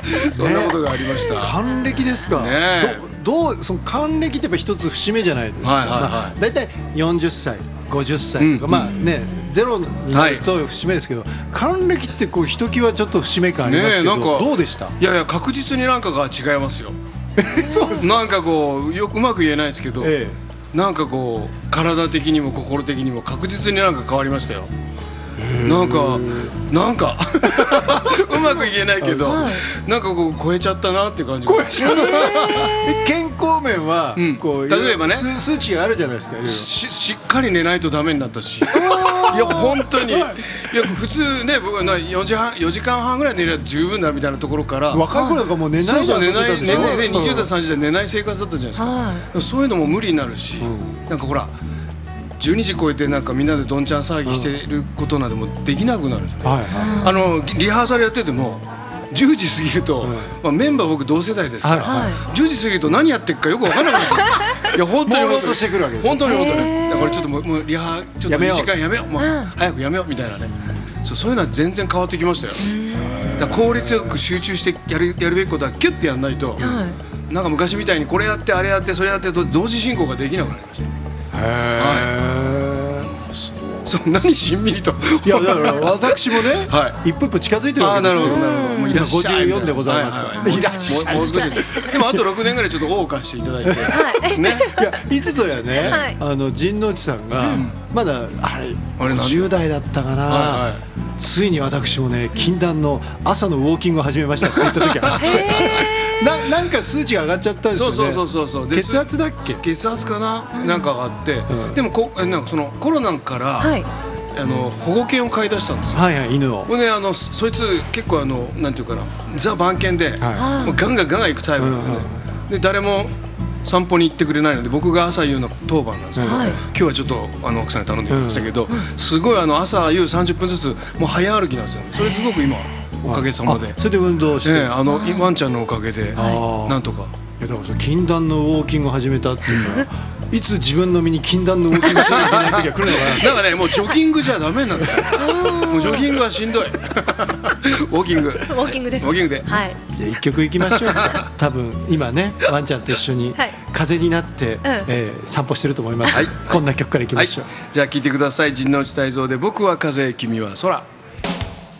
そんなことがありました。 還暦ですか。どうその還暦ってやっぱ一つ節目じゃないですか。だいたい40歳50歳とか、まあねゼロになると節目ですけど、還暦ってこうひときわちょっと節目感ありますけど、どうでした？ いやいや確実になんかが違いますよ。 そうです。 なんかこうよくうまく言えないですけど、なんかこう体的にも心的にも確実になんか変わりましたよ。なんかうまく言えないけど、なんかこう超えちゃったなっていう感じ。 健康面はこう例えばね数値があるじゃないですか。 しっかり寝ないとダメになったし、いや本当に、いや普通ね僕は4時間半ぐらい寝れば十分だみたいなところから、 若い頃なんかもう寝ないで遊んでたでしょ。 20代30代寝ない生活だったじゃないですか。そういうのも無理になるし、なんかほら12時超えてなんかみんなでどんちゃん騒ぎしてることなんてもできなくなるじゃない。リハーサルやってても10時過ぎると、まあ、メンバー僕同世代ですから、10時過ぎると何やってるかよく分からなくなる。いや本当に朦朧としてくるわけです。 本当にだからちょっともうリハちょっと2時間やめよう、もう早くやめようみたいなね。そういうのは全然変わってきましたよ。だから効率よく集中してやるべきことはキュッてやらないと、なんか昔みたいにこれやってあれやってそれやってと同時進行ができなくなりました。そう、何しんみりと。 いやだから私もね、一歩一歩近づいてるわけですよ。 もういらっしゃい。 54でございますから。いらっしゃい。 もう少しです。でもあと6年ぐらいちょっと謳歌していただいて。ね。 いやいつぞやね、陣内さんがまだあれ50代だったかな。ついに私もね禁断の朝のウォーキングを始めましたって言った時あって。なんか数値が上がっちゃったんですよね。 そう血圧だっけ？ 血圧かな、なんかがあって、でもなんかそのコロナから保護犬を飼い出したんですよ。 犬を。 でそいつ結構なんていうかな、ザ番犬でガンガン行くタイプなんですね。で誰も散歩に行ってくれないので僕が朝夕の当番なんですけど、今日はちょっと奥さんに頼んでみましたけど、すごい朝夕30分ずつもう早歩きなんですよ。それすごく今おかげさまで。 それで運動して、 ワンちゃんのおかげでなんとか。 いやだから禁断のウォーキングを始めたっていうのは、いつ自分の身に禁断のウォーキングしなきゃいけない時が来るのかな。 なんかね、もうジョギングじゃダメになった。もうジョギングはしんどい。ウォーキングです。ウォーキングで。 じゃあ一曲いきましょう。多分今ねワンちゃんと一緒に風になって散歩してると思います。こんな曲からいきましょう。 じゃあ聴いてください。陣内泰造で僕は風、君は空。